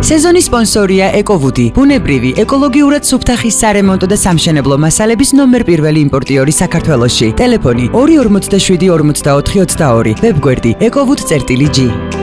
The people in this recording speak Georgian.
სეზონის სპონსორია ეკოვუდი, ბუნებრივი, ეკოლოგიურად სუფთახის სარემონტო და სამშენებლო მასალების ნომერ პირველი იმპორტიორი საქართველოში. ტელეფონი 247 44 22, ვებგვერდი ecowood.gr